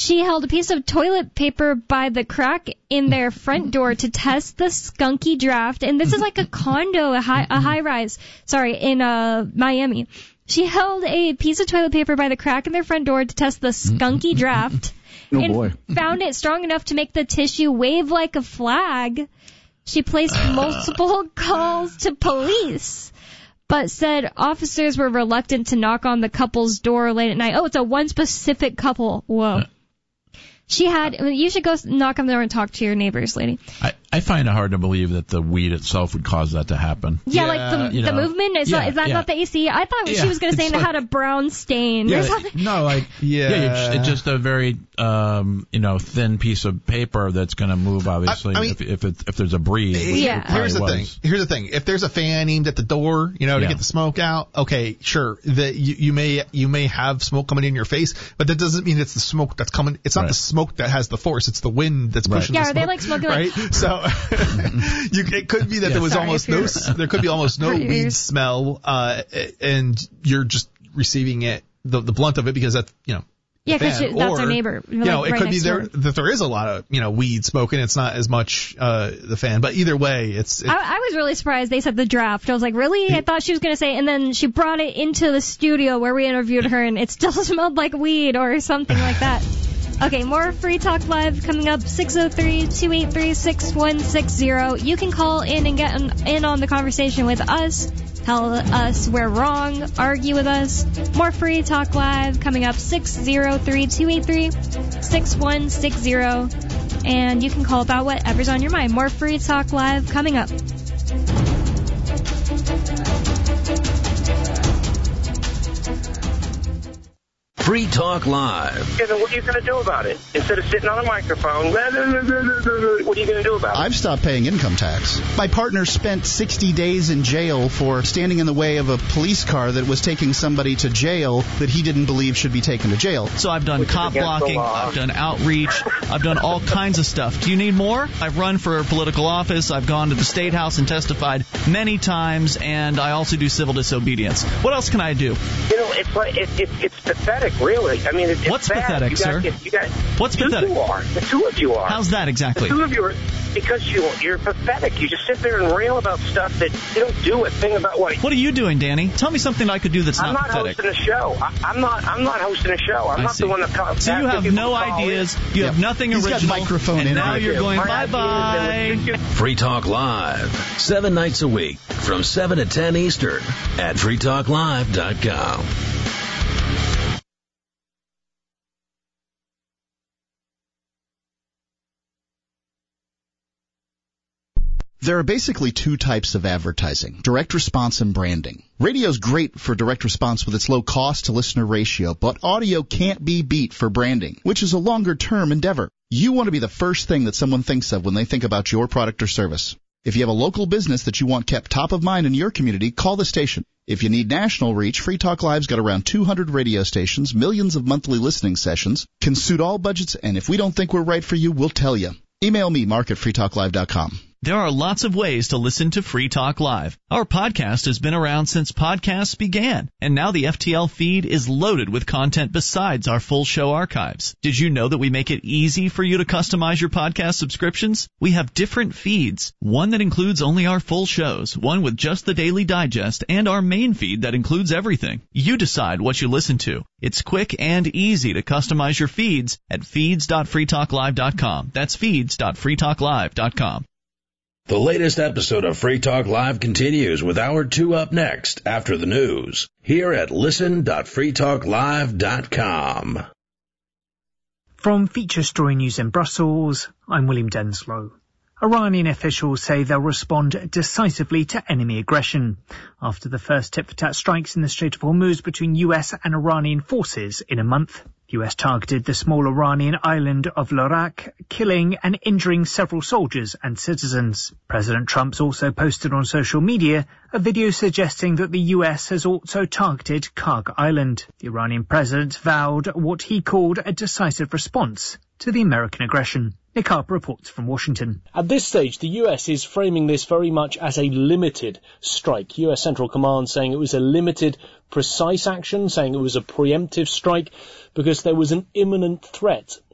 She held a piece of toilet paper by the crack in their front door to test the skunky draft. And this is like a condo, a high-rise, in Miami. She held a piece of toilet paper by the crack in their front door to test the skunky draft. Found it strong enough to make the tissue wave like a flag. She placed multiple calls to police, but said officers were reluctant to knock on the couple's door late at night. Oh, it's a one specific couple. Whoa. You should go knock on the door and talk to your neighbors, lady. I find it hard to believe that the weed itself would cause that to happen. Yeah, like the movement? Is that not the AC? I thought she was going to say it had a brown stain or something. No, it's just a very, thin piece of paper that's going to move, obviously, if there's a breeze. Yeah. Here's the thing. If there's a fan aimed at the door, to get the smoke out, okay, sure. You may have smoke coming in your face, but that doesn't mean it's the smoke that's coming. It's not the smoke that has the force. It's the wind that's pushing the smoke. Yeah, are they like smoking right? So it could be that there was there could be almost no weed smell, and you're just receiving the blunt of it because that's, Yeah, because that's our neighbor. It could be that there is a lot of, weed smoke and it's not as much the fan. But either way, it's I was really surprised they said the draft. I was like, really? I thought she was going to say, and then she brought it into the studio where we interviewed her, and it still smelled like weed or something like that. Okay, more Free Talk Live coming up, 603-283-6160. You can call in and get in on the conversation with us. Tell us we're wrong. Argue with us. More Free Talk Live coming up, 603-283-6160. And you can call about whatever's on your mind. More Free Talk Live coming up. Free Talk Live. Yeah, then what are you going to do about it? Instead of sitting on a microphone, what are you going to do about it? I've stopped paying income tax. My partner spent 60 days in jail for standing in the way of a police car that was taking somebody to jail that he didn't believe should be taken to jail. So I've done cop blocking, I've done outreach, I've done all kinds of stuff. Do you need more? I've run for political office, I've gone to the State House and testified many times, and I also do civil disobedience. What else can I do? It's pathetic. Really, I mean, it's what's bad. pathetic, sir? What's pathetic? The two of you are. How's that exactly? The two of you are because you're pathetic. You just sit there and rail about stuff that you don't do a thing about. What are you doing, Danny? Tell me something I could do that's not pathetic. I'm not hosting a show. I'm not hosting a show. I'm not the one that comes. So you have no ideas. You have nothing original. He's got microphone and in now you're going bye-bye. Free Talk Live, 7 nights a week from 7 to 10 Eastern at freetalklive.com. There are basically two types of advertising, direct response and branding. Radio's great for direct response with its low cost to listener ratio, but audio can't be beat for branding, which is a longer-term endeavor. You want to be the first thing that someone thinks of when they think about your product or service. If you have a local business that you want kept top of mind in your community, call the station. If you need national reach, Free Talk Live's got around 200 radio stations, millions of monthly listening sessions, can suit all budgets, and if we don't think we're right for you, we'll tell you. Email me, mark@freetalklive.com. There are lots of ways to listen to Free Talk Live. Our podcast has been around since podcasts began, and now the FTL feed is loaded with content besides our full show archives. Did you know that we make it easy for you to customize your podcast subscriptions? We have different feeds, one that includes only our full shows, one with just the Daily Digest, and our main feed that includes everything. You decide what you listen to. It's quick and easy to customize your feeds at feeds.freetalklive.com. That's feeds.freetalklive.com. The latest episode of Free Talk Live continues with Hour 2 up next after the news here at listen.freetalklive.com. From Feature Story News in Brussels, I'm William Denslow. Iranian officials say they'll respond decisively to enemy aggression after the first tit-for-tat strikes in the Strait of Hormuz between US and Iranian forces in a month. The US targeted the small Iranian island of Lorak, killing and injuring several soldiers and citizens. President Trump's also posted on social media a video suggesting that the US has also targeted Karg Island. The Iranian president vowed what he called a decisive response to the American aggression. Nick Harper reports from Washington. At this stage, the US is framing this very much as a limited strike. US Central Command saying it was a limited, precise action, saying it was a preemptive strike because there was an imminent threat